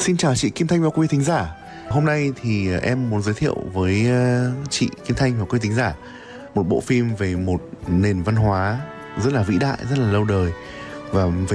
Xin chào chị Kim Thanh và quý thính giả. Hôm nay thì em muốn giới thiệu với chị Kim Thanh và quý thính giả một bộ phim về một nền văn hóa rất là vĩ đại, rất là lâu đời, và về